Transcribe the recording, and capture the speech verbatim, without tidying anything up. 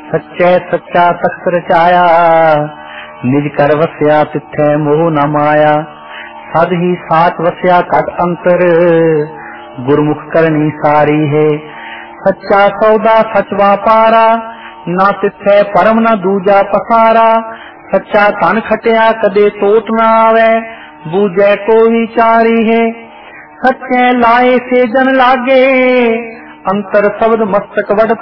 सच्चे सच्चा तख्त रचाया, निज कर वस्या तिथे मोह न माया। सद ही साच वस्या घट अंतर, गुरमुख करनी सारी है। सच्चा सौदा सच वापारा, ना तिथे परम न दूजा पसारा। सच्चा धन खटिया कदे टोट न आवे, बूझे को विचारी है। सच्चे लाए से जन लागे, अंतर शब्द मस्तक वड